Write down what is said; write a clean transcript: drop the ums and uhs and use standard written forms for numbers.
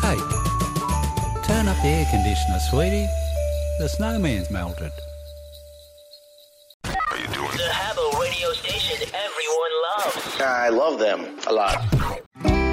Hey, turn up the air conditioner, sweetie. The snowman's melted. How you doing? The Habbo radio station everyone loves. I love them a lot.